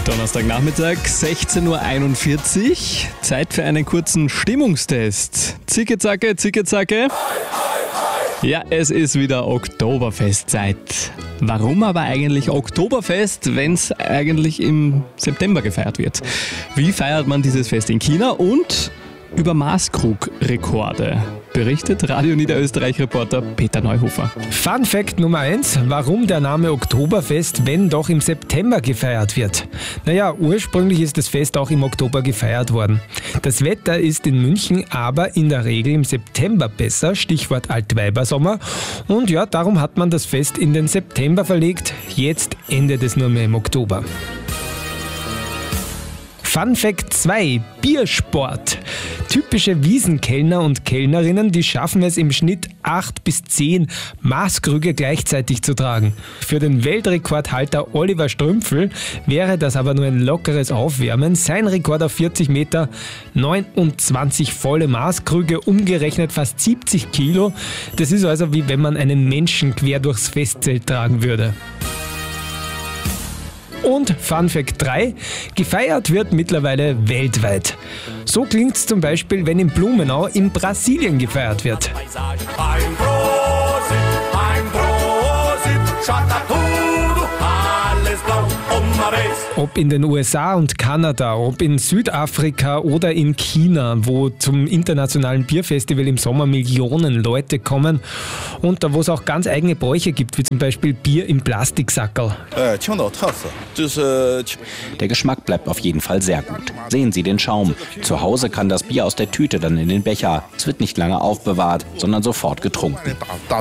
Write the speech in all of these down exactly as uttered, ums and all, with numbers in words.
Donnerstagnachmittag, sechzehn Uhr einundvierzig. Zeit für einen kurzen Stimmungstest. Zicke, zacke, zicke, zacke. Ja, es ist wieder Oktoberfestzeit. Warum aber eigentlich Oktoberfest, wenn es eigentlich im September gefeiert wird? Wie feiert man dieses Fest in China? Und über Maßkrug-Rekorde berichtet Radio Niederösterreich-Reporter Peter Neuhofer. Fun Fact Nummer eins: Warum der Name Oktoberfest, wenn doch im September gefeiert wird? Naja, ursprünglich ist das Fest auch im Oktober gefeiert worden. Das Wetter ist in München aber in der Regel im September besser, Stichwort Altweibersommer. Und ja, darum hat man das Fest in den September verlegt. Jetzt endet es nur mehr im Oktober. Fun Fact zwei: Biersport. Typische Wiesenkellner und Kellnerinnen, die schaffen es im Schnitt acht bis zehn Maßkrüge gleichzeitig zu tragen. Für den Weltrekordhalter Oliver Strümpfel wäre das aber nur ein lockeres Aufwärmen. Sein Rekord auf vierzig Meter, neunundzwanzig volle Maßkrüge, umgerechnet fast siebzig Kilo. Das ist also wie wenn man einen Menschen quer durchs Festzelt tragen würde. Und Fun Fact drei: Gefeiert wird mittlerweile weltweit. So klingt es zum Beispiel, wenn in Blumenau in Brasilien gefeiert wird. Ein Prosit, ein Prosit, schaut tudo, alles blau, uma vez. Ob in den U S A und Kanada, ob in Südafrika oder in China, wo zum internationalen Bierfestival im Sommer Millionen Leute kommen und da wo es auch ganz eigene Bräuche gibt, wie zum Beispiel Bier im Plastiksackerl. Der Geschmack bleibt auf jeden Fall sehr gut. Sehen Sie den Schaum. Zu Hause kann das Bier aus der Tüte dann in den Becher. Es wird nicht lange aufbewahrt, sondern sofort getrunken.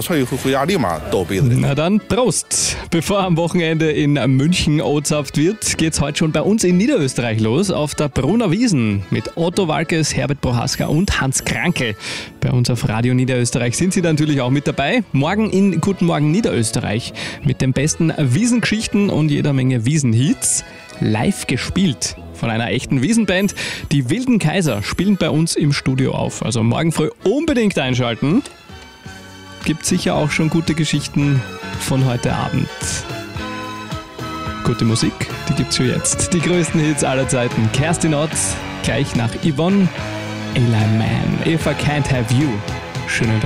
Na dann, Prost! Bevor am Wochenende in München ozapft wird, geht's heute schon bei uns in Niederösterreich los, auf der Brunner Wiesn mit Otto Walkes, Herbert Prohaska und Hans Krankel. Bei uns auf Radio Niederösterreich sind Sie natürlich auch mit dabei. Morgen in Guten Morgen Niederösterreich mit den besten Wiesengeschichten und jeder Menge Wiesenhits. Live gespielt von einer echten Wiesenband. Die Wilden Kaiser spielen bei uns im Studio auf. Also morgen früh unbedingt einschalten. Gibt sicher auch schon gute Geschichten von heute Abend. Gute Musik, die gibt's für jetzt. Die größten Hits aller Zeiten. Kerstin Ott, gleich nach Yvonne. Eli Man, If I Can't Have You. Schönen Tag.